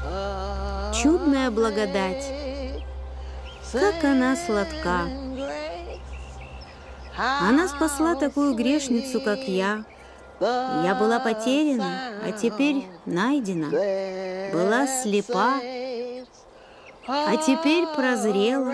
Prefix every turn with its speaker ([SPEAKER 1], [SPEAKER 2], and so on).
[SPEAKER 1] Чудная благодать, как она сладка. Она спасла такую грешницу, как я. Я была потеряна, а теперь найдена. Была слепа, а теперь прозрела.